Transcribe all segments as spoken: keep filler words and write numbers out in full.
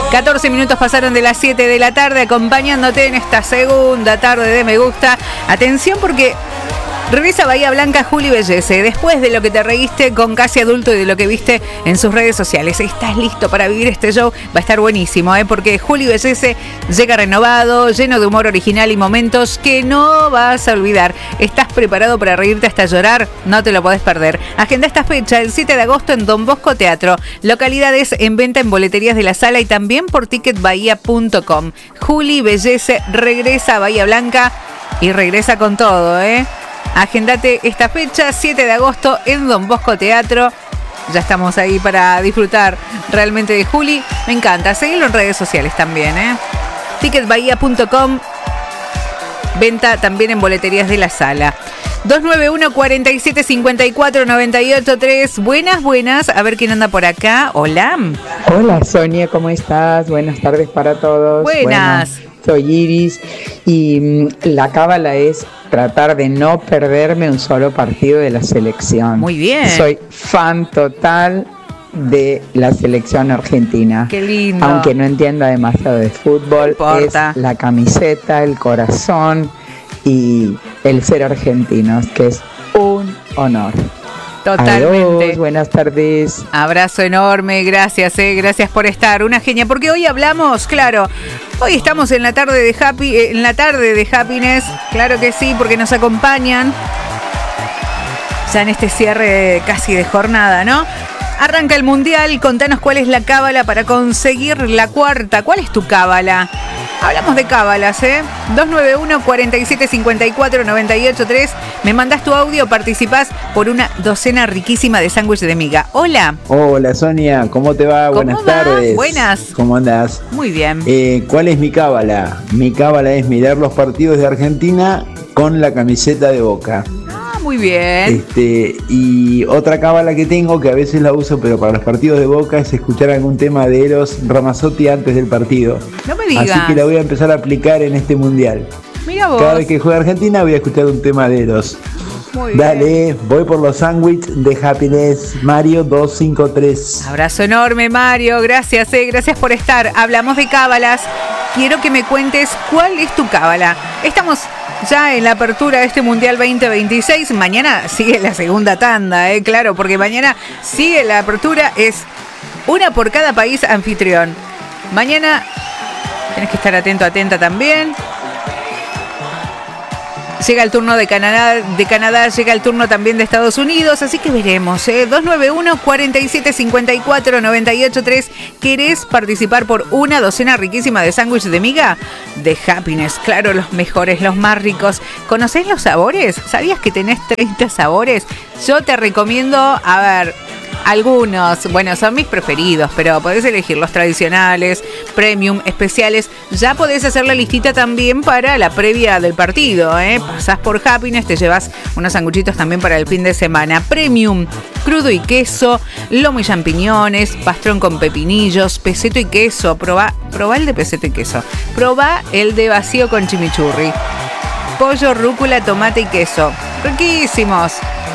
catorce minutos pasaron de las siete de la tarde acompañándote en esta segunda tarde de Me Gusta. Atención porque regresa Bahía Blanca Juli Bellese. Después de lo que te reíste con Casi Adulto y de lo que viste en sus redes sociales, ¿estás listo para vivir este show? Va a estar buenísimo, ¿eh? Porque Juli Bellese llega renovado, lleno de humor original y momentos que no vas a olvidar. ¿Estás preparado para reírte hasta llorar? No te lo podés perder. Agenda esta fecha, el siete de agosto en Don Bosco Teatro. Localidades en venta en boleterías de la sala y también por ticket bahía punto com. Juli Bellese regresa a Bahía Blanca y regresa con todo, ¿eh? Agendate esta fecha, siete de agosto en Don Bosco Teatro. Ya estamos ahí para disfrutar realmente de Juli. Me encanta. Seguilo en redes sociales también, ¿eh? ticket bahía punto com. Venta también en boleterías de la sala. dos nueve uno, cuatro siete, cinco cuatro, nueve ocho tres. Buenas, buenas. A ver quién anda por acá. Hola. Hola, Sonia, ¿cómo estás? Buenas tardes para todos. Buenas. Bueno, soy Iris y mmm, la cábala es tratar de no perderme un solo partido de la selección. Muy bien. Soy fan total de la selección argentina. Qué lindo. Aunque no entienda demasiado de fútbol, no es la camiseta, el corazón y el ser argentinos, que es un honor. Totalmente. Adiós, buenas tardes. Abrazo enorme, gracias, eh, gracias por estar, una genia, porque hoy hablamos, claro, hoy estamos en la tarde de happy, eh, en la tarde de happiness, claro que sí, porque nos acompañan ya en este cierre casi de jornada, ¿no? Arranca el mundial, contanos cuál es la cábala para conseguir la cuarta. ¿Cuál es tu cábala? Hablamos de cábalas, ¿eh? dos nueve uno, cuatro siete, cinco cuatro, nueve ocho tres. Me mandás tu audio, participás por una docena riquísima de sándwich de miga. Hola. Hola, Sonia, ¿cómo te va? ¿Cómo Buenas va? tardes. Buenas. ¿Cómo andás? Muy bien. Eh, ¿Cuál es mi cábala? Mi cábala es mirar los partidos de Argentina con la camiseta de Boca. Ah, muy bien. Este, y otra cábala que tengo, que a veces la uso, pero para los partidos de Boca, es escuchar algún tema de Eros Ramazzotti antes del partido. No me digas. Así que la voy a empezar a aplicar en este mundial. Mira vos. Cada vez que juegue Argentina voy a escuchar un tema de Eros. Muy Dale, bien. voy por los sándwiches de Happiness. Mario dos cinco tres. Abrazo enorme, Mario. Gracias, eh, gracias por estar. Hablamos de cábalas. Quiero que me cuentes cuál es tu cábala. Estamos ya en la apertura de este Mundial veinte veintiséis. Mañana sigue la segunda tanda, eh, claro, porque mañana sigue la apertura. Es una por cada país anfitrión. Mañana tenés que estar atento, atenta también. Llega el turno de Canadá, de Canadá, llega el turno también de Estados Unidos, así que veremos, ¿eh? dos nueve uno, cuatro siete, cinco cuatro, nueve ocho tres. ¿Querés participar por una docena riquísima de sándwiches de miga? De Happiness, claro, los mejores, los más ricos. ¿Conocés los sabores? ¿Sabías que tenés treinta sabores? Yo te recomiendo, a ver, algunos, bueno, son mis preferidos, pero podés elegir los tradicionales, premium, especiales. Ya podés hacer la listita también para la previa del partido, ¿eh? Pasás por Happiness, te llevas unos sanguchitos también para el fin de semana. Premium, crudo y queso, lomo y champiñones, pastrón con pepinillos, peseto y queso. Probá, probá el de peseto y queso. Probá el de vacío con chimichurri. Pollo, rúcula, tomate y queso. Riquísimos.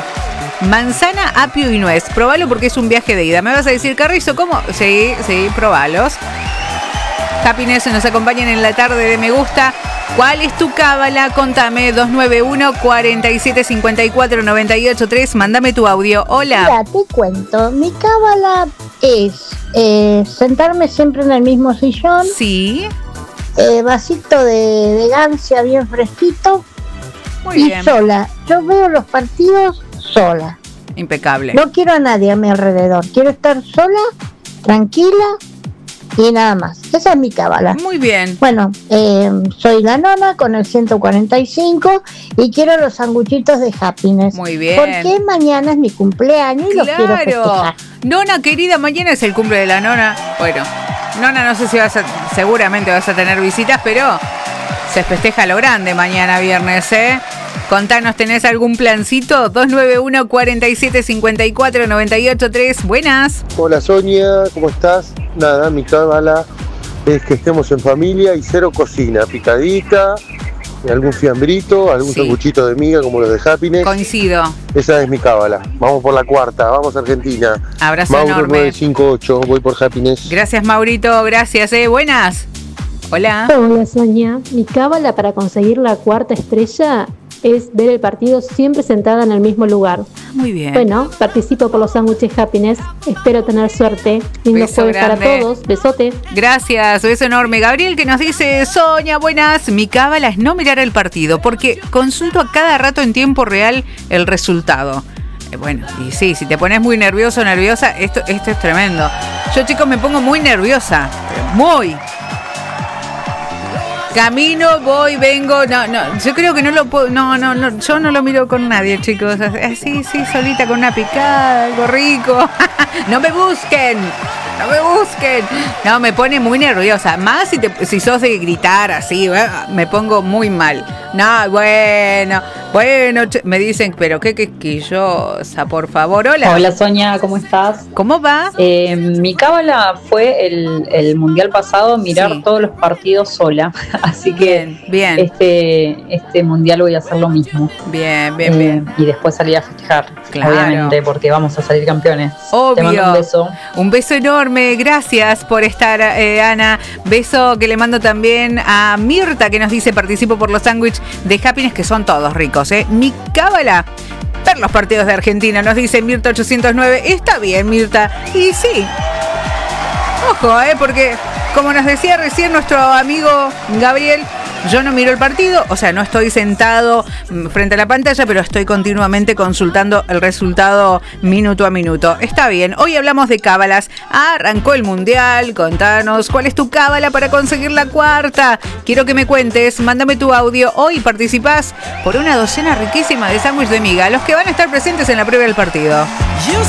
Manzana, apio y nuez. Probalo porque es un viaje de ida. Me vas a decir, Carrizo, ¿cómo? Sí, sí, probalos. Happiness nos acompañan en la tarde de Me Gusta. ¿Cuál es tu cábala? Contame. dos nueve uno, cuatro siete, cinco cuatro, nueve ocho tres. Mándame tu audio. Hola. Mira, te cuento. Mi cábala es eh, sentarme siempre en el mismo sillón. Sí. Eh, vasito de, de gancia bien fresquito. Muy y bien. sola. Yo veo los partidos sola. Impecable. No quiero a nadie a mi alrededor. Quiero estar sola, tranquila y nada más. Esa es mi cábala. Muy bien. Bueno, eh, soy la nona con el ciento cuarenta y cinco y quiero los sanguchitos de Happiness. Muy bien. Porque mañana es mi cumpleaños y Claro. los quiero festejar. Nona querida, mañana es el cumple de la nona. Bueno, nona, no sé si vas a, seguramente vas a tener visitas, pero se festeja a lo grande mañana viernes, ¿eh? Contanos, ¿tenés algún plancito? dos nueve uno, cuatro siete, cinco cuatro, nueve ocho tres. Buenas. Hola Sonia, ¿cómo estás? Nada, mi cábala es que estemos en familia y cero cocina, picadita, algún fiambrito, algún Sí. sanguchito de miga como los de Happiness. Coincido. Esa es mi cábala. Vamos por la cuarta, vamos Argentina. Abrazo Mauro enorme. nueve cinco ocho, voy por Happiness. Gracias, Maurito. Gracias, eh. Buenas. Hola. Hola Sonia, mi cábala para conseguir la cuarta estrella es ver el partido siempre sentada en el mismo lugar. Muy bien. Bueno, participo por los sándwiches Happiness, espero tener suerte. Lindo Beso jueves para grande. todos, besote. Gracias, beso enorme. Gabriel que nos dice, Sonia, buenas, mi cábala es no mirar el partido porque consulto a cada rato en tiempo real el resultado. Eh, Bueno, y sí, si te pones muy nervioso o nerviosa, esto, esto es tremendo. Yo, chicos, me pongo muy nerviosa, muy. Camino, voy, vengo, no, no, yo creo que no lo puedo, no, no, no, yo no lo miro con nadie, chicos, así, sí, solita con una picada, algo rico. No me busquen, no me busquen. No, me pone muy nerviosa, más si, te, si sos de gritar así, ¿eh? Me pongo muy mal. No, bueno, bueno, ch- me dicen, pero qué quisquillosa, por favor, hola. Hola Sonia, ¿cómo estás? ¿Cómo va? Eh, mi cábala fue el, el mundial pasado mirar Sí. todos los partidos sola, así que Bien, bien, este este mundial voy a hacer lo mismo. bien, bien, Eh, bien. Y después salir a festejar, Claro. obviamente, porque vamos a salir campeones. Obvio. Te mando un beso. Un beso enorme, gracias por estar, eh, Ana. Beso que le mando también a Mirta, que nos dice, participo por los sándwiches de Happiness, que son todos ricos, ¿eh? Mi cábala, ver los partidos de Argentina, nos dice Mirta ochocientos nueve. Está bien, Mirta. Y sí. Ojo, ¿eh? Porque, como nos decía recién nuestro amigo Gabriel, yo no miro el partido, o sea, no estoy sentado mm, frente a la pantalla, pero estoy continuamente consultando el resultado minuto a minuto. Está bien, hoy hablamos de cábalas. Arrancó el mundial, contanos cuál es tu cábala para conseguir la cuarta. Quiero que me cuentes, mándame tu audio. Hoy participás por una docena riquísima de sándwich de miga, los que van a estar presentes en la previa del partido.